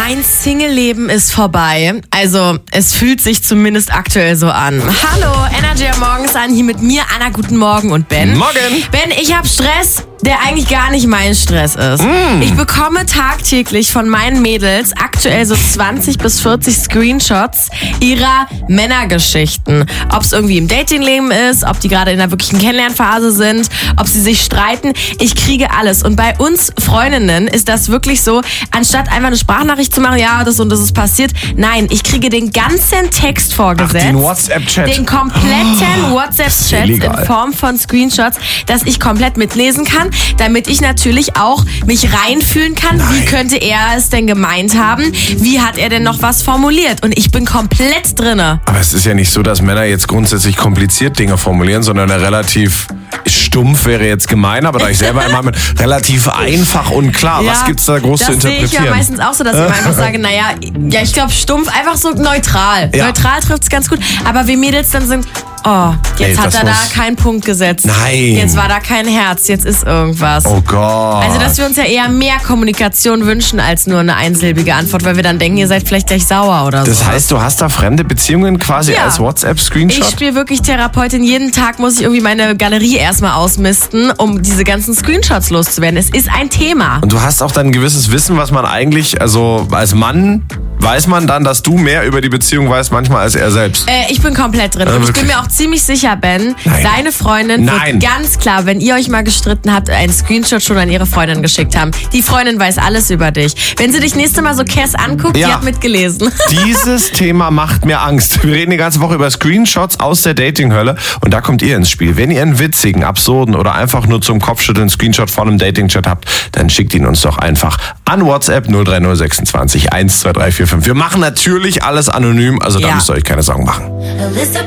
Mein Single-Leben ist vorbei. Also, es fühlt sich zumindest aktuell so an. Hallo, Energy am Morgen ist an, hier mit mir, Anna, guten Morgen und Ben. Morgen. Ben, ich habe Stress, der eigentlich gar nicht mein Stress ist. Ich bekomme tagtäglich von meinen Mädels aktuell so 20 bis 40 Screenshots ihrer Männergeschichten. Ob es irgendwie im Datingleben ist, ob die gerade in einer wirklichen Kennenlernphase sind, ob sie sich streiten. Ich kriege alles. Und bei uns Freundinnen ist das wirklich so, anstatt einfach eine Sprachnachricht zu machen, ja, das und das ist passiert. Nein, ich kriege den ganzen Text vorgesetzt. Den WhatsApp-Chat. Den kompletten WhatsApp-Chat in Form von Screenshots, dass ich komplett mitlesen kann, damit ich natürlich auch mich reinfühlen kann. Nein. Wie könnte er es denn gemeint haben? Wie hat er denn noch was formuliert? Und ich bin komplett drinne. Aber es ist ja nicht so, dass Männer jetzt grundsätzlich kompliziert Dinge formulieren, sondern relativ stumpf wäre jetzt gemein, aber da ich selber immer mit relativ einfach und klar. Was gibt's da groß zu interpretieren? Das sehe ich ja meistens auch so, dass ich immer einfach sage, naja, ich glaube stumpf, einfach so neutral. Ja. Neutral trifft's ganz gut. Aber wie Mädels dann sind, oh, jetzt hat er da keinen Punkt gesetzt. Nein. Jetzt war da kein Herz, jetzt ist irgendwas. Oh Gott. Also, dass wir uns ja eher mehr Kommunikation wünschen als nur eine einsilbige Antwort, weil wir dann denken, ihr seid vielleicht gleich sauer oder so. Das heißt, du hast da fremde Beziehungen quasi als WhatsApp-Screenshot? Ich spiele wirklich Therapeutin. Jeden Tag muss ich irgendwie meine Galerie erstmal ausmisten, um diese ganzen Screenshots loszuwerden. Es ist ein Thema. Und du hast auch dann ein gewisses Wissen, was man eigentlich, also als Mann, weiß man dann, dass du mehr über die Beziehung weißt manchmal als er selbst? Ich bin komplett drin. Und ich bin mir auch ziemlich sicher, Ben, deine Freundin wird ganz klar, wenn ihr euch mal gestritten habt, einen Screenshot schon an ihre Freundin geschickt haben. Die Freundin weiß alles über dich. Wenn sie dich nächste Mal so Cass anguckt, die hat mitgelesen. Dieses Thema macht mir Angst. Wir reden die ganze Woche über Screenshots aus der Datinghölle und da kommt ihr ins Spiel. Wenn ihr einen witzigen, absurden oder einfach nur zum Kopfschütteln Screenshot von einem Dating-Chat habt, dann schickt ihn uns doch einfach an WhatsApp 03026 12345. Wir machen natürlich alles anonym, also da müsst ihr euch keine Sorgen machen.